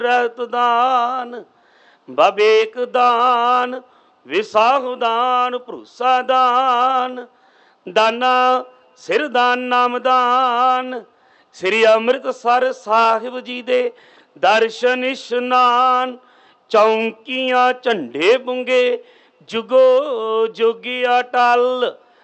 ਰਹਿਤ ਦਾਨ, ਬਬੇਕ ਦਾਨ, ਵਿਸਾਹु ਦਾਨ, ਭਰੋਸਾ ਦਾਨ, ਦਾਨਾ ਸਿਰ ਦਾਨ, ਨਾਮ ਦਾਨ। ਸ੍ਰੀ ਅੰਮ੍ਰਿਤਸਰ ਸਾਹਿਬ ਜੀ ਦੇ ਦਰਸ਼ਨ ਇਸ਼ਨਾਨ, ਚੌਂਕੀਆਂ ਝੰਡੇ ਬੁੰਗੇ, ਜੁਗੋ ਜੁਗ ਅਟਲ।